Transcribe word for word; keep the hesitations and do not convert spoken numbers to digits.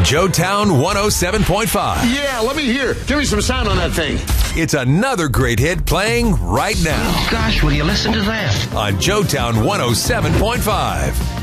Joetown one oh seven point five. Yeah, let me hear. Give me some sound on that thing. It's another great hit playing right now. Oh, gosh, will you listen to that? On Joetown one oh seven point five.